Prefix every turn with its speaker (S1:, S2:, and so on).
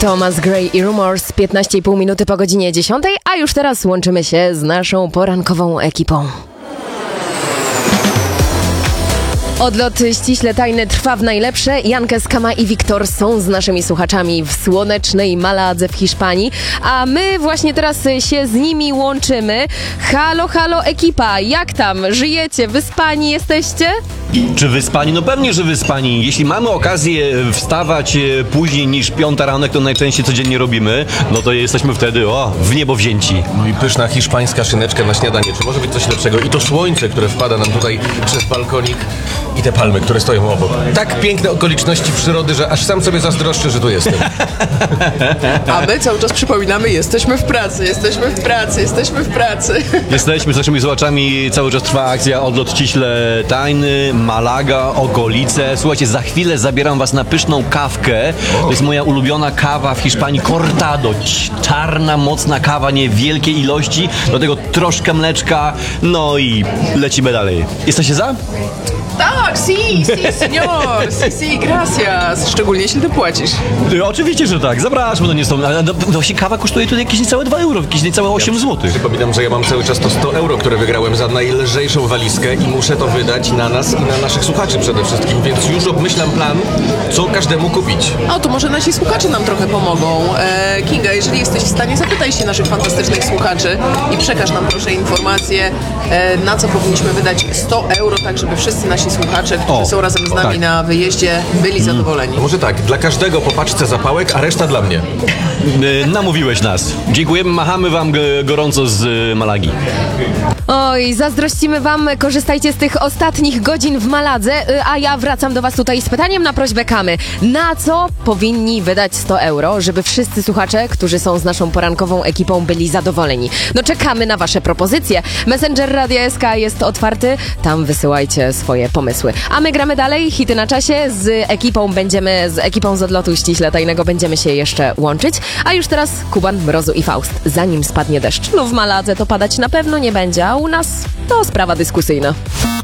S1: Thomas Gray i Rumors, 15,5 minuty po godzinie 10, a już teraz łączymy się z naszą porankową ekipą. Odlot ściśle tajny trwa w najlepsze. Janka Skama i Wiktor są z naszymi słuchaczami w słonecznej Maladze w Hiszpanii, a my właśnie teraz się z nimi łączymy. Halo, halo ekipa, jak tam? Żyjecie? Wyspani jesteście?
S2: Czy wyspani? No pewnie, że wyspani. Jeśli mamy okazję wstawać później niż 5 rano, jak to najczęściej codziennie robimy, no to jesteśmy wtedy, w niebo wzięci.
S3: No i pyszna hiszpańska szyneczka na śniadanie. Czy może być coś lepszego? I to słońce, które wpada nam tutaj przez balkonik i te palmy, które stoją obok. Tak piękne okoliczności przyrody, że aż sam sobie zazdroszczę, że tu jestem.
S4: A my cały czas przypominamy, jesteśmy w pracy.
S2: Jesteśmy z naszymi słuchaczami, cały czas trwa akcja Odlot ściśle tajny, Malaga, okolice. Słuchajcie, za chwilę zabieram was na pyszną kawkę. To jest moja ulubiona kawa w Hiszpanii, cortado. Czarna, mocna kawa, niewielkiej ilości. Do tego troszkę mleczka. No i lecimy dalej. Jesteście za?
S4: Tak, sí, señor, sí, gracias. Szczególnie jeśli to płacisz.
S2: Oczywiście, że tak. Zapraszam, nie są. Ale właśnie kawa kosztuje tutaj jakieś niecałe 2 euro, jakieś niecałe 8 zł.
S3: Przypominam, że ja mam cały czas to 100 euro, które wygrałem za najlżejszą walizkę i muszę to wydać na nas i na naszych słuchaczy przede wszystkim, więc już obmyślam plan, co każdemu kupić.
S4: No to może nasi słuchacze nam trochę pomogą. Kinga, jeżeli jesteś w stanie, zapytaj się naszych fantastycznych słuchaczy i przekaż nam proszę informację, na co powinniśmy wydać 100 euro, tak żeby wszyscy nasi słuchacze, którzy są razem z nami na wyjeździe, byli zadowoleni.
S3: Może tak, dla każdego po paczce zapałek, a reszta dla mnie.
S2: Namówiłeś nas. Dziękujemy, machamy wam gorąco z Malagi.
S1: Oj, zazdrościmy wam, korzystajcie z tych ostatnich godzin w Maladze, a ja wracam do was tutaj z pytaniem na prośbę Kamy. Na co powinni wydać 100 euro, żeby wszyscy słuchacze, którzy są z naszą porankową ekipą, byli zadowoleni? No czekamy na wasze propozycje. Messenger Radia SK jest otwarty, tam wysyłajcie swoje pomysły. A my gramy dalej, hity na czasie, z ekipą z Odlotu ściśle tajnego będziemy się jeszcze łączyć. A już teraz Kuban, Mrozu i Faust, zanim spadnie deszcz. No w Maladze to padać na pewno nie będzie, a u nas to sprawa dyskusyjna.